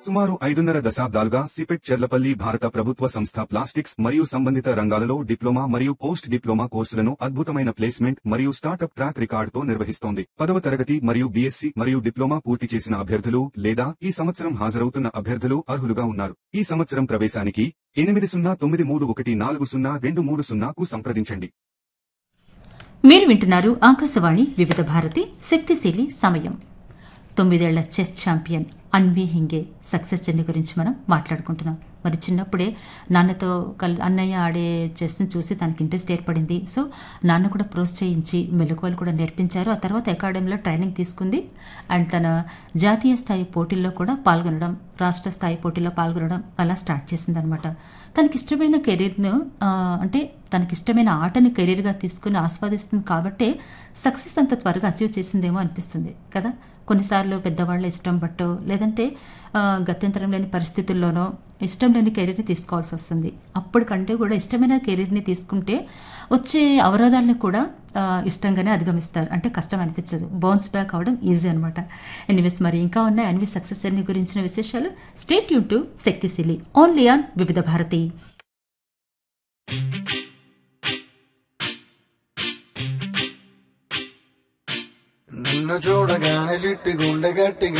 సుమారు 5.5 దశాబ్దాలుగా సిపెట్ చెర్లపల్లి భారత ప్రభుత్వ సంస్థ ప్లాస్టిక్స్ మరియు సంబంధిత రంగాలలో డిప్లొమా మరియు పోస్ట్ డిప్లొమా కోర్సులను అద్భుతమైన ప్లేస్మెంట్ మరియు స్టార్టప్ ట్రాక్ రికార్డుతో నిర్వహిస్తోంది. 10వ తరగతి మరియు బీఎస్సీ మరియు డిప్లొమా పూర్తి చేసిన అభ్యర్థులు లేదా ఈ సంవత్సరం హాజరవుతున్న అభ్యర్థులు అర్హులుగా ఉన్నారు. ఈ సంవత్సరం ప్రవేశానికి 8093140230కు సంప్రదించండి. మీరు వింటున్నారు ఆకాశవాణి వివిధ భారతి శక్తిశీలి సమయం. 9 ఏళ్ల chess champion Anvi Hinge success journey గురించి మనం మాట్లాడుకుంటున్నాం. మరి చిన్నప్పుడే నాన్నతో అన్నయ్య ఆడే చెస్ని చూసి తనకి ఇంట్రెస్ట్ ఏర్పడింది. సో నాన్న కూడా ప్రోత్సహించి మెలకువలు కూడా నేర్పించారు. ఆ తర్వాత అకాడమీలో ట్రైనింగ్ తీసుకుంది. అండ్ తన జాతీయ స్థాయి పోటీల్లో కూడా పాల్గొనడం, రాష్ట్ర స్థాయి పోటీల్లో పాల్గొనడం అలా స్టార్ట్ చేసిందనమాట. తనకిష్టమైన కెరీర్ను అంటే తనకిష్టమైన ఆటని కెరీర్గా తీసుకుని ఆస్వాదిస్తుంది కాబట్టే సక్సెస్ అంత త్వరగా అచీవ్ చేసిందేమో అనిపిస్తుంది కదా. కొన్నిసార్లు పెద్దవాళ్ళ ఇష్టం బట్టో లేదంటే గత్యంతరం లేని పరిస్థితుల్లోనో ఇష్టం లేని కెరీర్ని తీసుకోవాల్సి వస్తుంది. అప్పటికంటే కూడా ఇష్టమైన కెరీర్ని తీసుకుంటే వచ్చే అవరోధాలను కూడా ఇష్టంగానే అధిగమిస్తారు. అంటే కష్టం అనిపించదు, బౌన్స్ బ్యాక్ అవడం ఈజీ అనమాట. ఎనీవేస్ మరి ఇంకా ఉన్నాయి అన్వి సక్సెస్ జర్నీ గురించిన విశేషాలు. స్టే ట్యూన్ టు శక్తిశీలి ఓన్లీ ఆన్ వివిధ భారతి. నిన్ను చూడగానే చిట్టి గుండె గట్టిగా